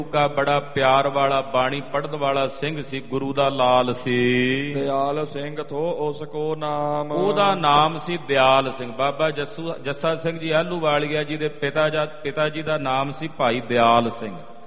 ਕਾ ਬੜਾ ਪਿਆਰ ਵਾਲਾ ਬਾਣੀ ਪੜ੍ਹਨ ਵਾਲਾ ਸਿੰਘ ਸੀ, ਗੁਰੂ ਦਾ ਲਾਲ ਸੀ। ਦਿਆਲ ਸਿੰਘ ਥੋ ਉਸ ਕੋ ਨਾਮ, ਉਹਦਾ ਨਾਮ ਸੀ ਦਿਆਲ ਸਿੰਘ। ਬਾਬਾ ਜੱਸਾ ਸਿੰਘ ਜੀ ਆਹਲੂਵਾਲੀਆ ਜੀ ਦੇ ਪਿਤਾ ਜੀ ਦਾ ਨਾਮ ਸੀ ਭਾਈ ਦਿਆਲ ਸਿੰਘ।